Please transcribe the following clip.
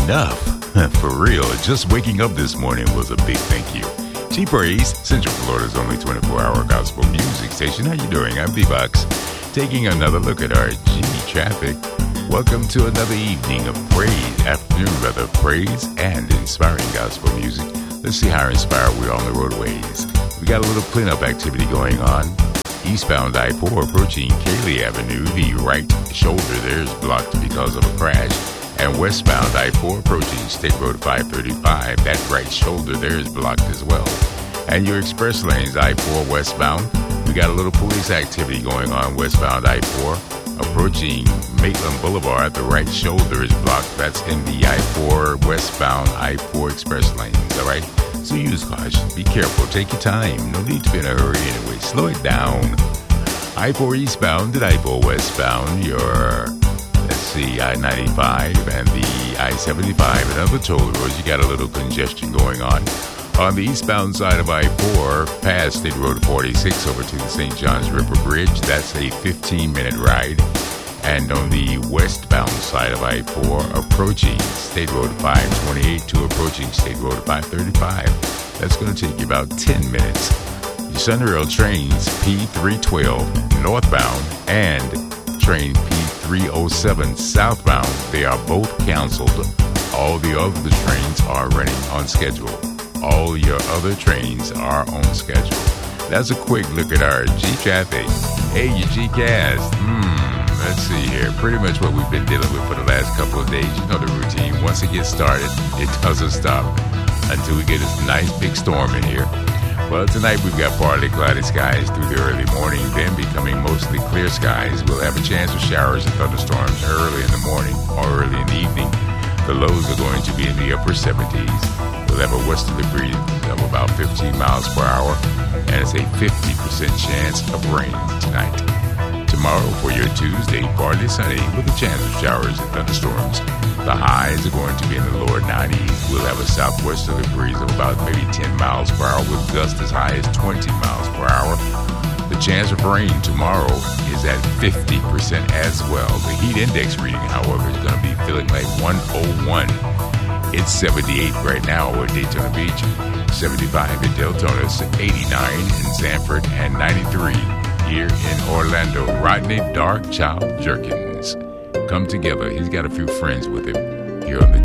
enough. For real, just waking up this morning was a big thank you. G-Praise, Central Florida's only 24-hour gospel music station. How you doing? I'm D-Box, taking another look at our G traffic. Welcome to another evening of praise and inspiring gospel music. Let's see how inspired we are on the roadways. We got a little cleanup activity going on. Eastbound I-4 approaching Cayley Avenue, the right shoulder there is blocked because of a crash. And westbound I-4 approaching State Road 535, that right shoulder there is blocked as well. And your express lanes, I-4 westbound, we got a little police activity going on westbound I-4. Approaching Maitland Boulevard, the right shoulder is blocked. That's in the I-4 westbound I-4 express lanes, all right? So use caution. Be careful. Take your time. No need to be in a hurry anyway. Slow it down. I-4 eastbound and I-4 westbound, your, I-95 and the I-75 and other toll roads, you got a little congestion going on. On the eastbound side of I-4, past State Road 46 over to the St. Johns River Bridge, that's a 15-minute ride. And on the westbound side of I-4, approaching State Road 528 to approaching State Road 535, that's going to take you about 10 minutes. Your Sunrail trains P312 northbound and train P307 southbound, they are both canceled. All the other trains are running on schedule. All your other trains are on schedule. That's a quick look at our G-Traffic. Hey, your G-Cast. Let's see here. Pretty much what we've been dealing with for the last couple of days. You know the routine. Once it gets started, it doesn't stop until we get this nice big storm in here. Well, tonight we've got partly cloudy skies through the early morning, then becoming mostly clear skies. We'll have a chance of showers and thunderstorms early in the morning or early in the evening. The lows are going to be in the upper 70s. We'll have a westerly breeze of about 15 miles per hour, and it's a 50% chance of rain tonight. Tomorrow for your Tuesday, partly sunny with a chance of showers and thunderstorms. The highs are going to be in the lower 90s. We'll have a southwesterly breeze of about maybe 10 miles per hour with gusts as high as 20 miles per hour. The chance of rain tomorrow is at 50% as well. The heat index reading, however, is going to be feeling like 101. It's 78 right now at Daytona Beach, 75 in Deltona, 89 in Sanford, and 93 here in Orlando. Rodney Darkchild Jerkins. Come together. He's got a few friends with him here on the